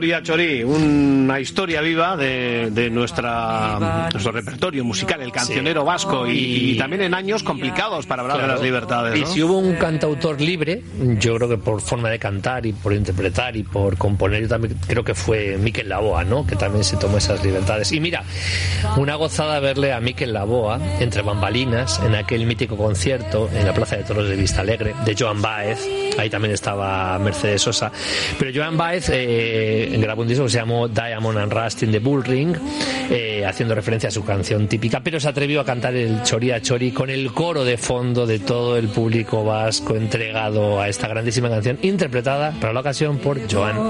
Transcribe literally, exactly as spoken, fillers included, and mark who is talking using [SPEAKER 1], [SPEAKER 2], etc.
[SPEAKER 1] Choría Chorí, una historia viva de, de nuestra nuestro repertorio musical, el cancionero sí. vasco, y, y también en años complicados para hablar claro. de las libertades, ¿no?
[SPEAKER 2] Y si hubo un cantautor libre, yo creo que por forma de cantar y por interpretar y por componer, yo también creo que fue Miquel Laboa, ¿no? Que también se tomó esas libertades. Y mira, una gozada verle a Miquel Laboa entre bambalinas en aquel mítico concierto en la Plaza de Toros de Vistalegre de Joan Baez. Ahí también estaba Mercedes Sosa, pero Joan Baez eh, grabó un disco que se llamó Diamond and Rust in the Bullring, eh, haciendo referencia a su canción típica, pero se atrevió a cantar el Choría Chorí con el coro de fondo de todo el público vasco entregado a esta grandísima canción, interpretada para la ocasión por Joan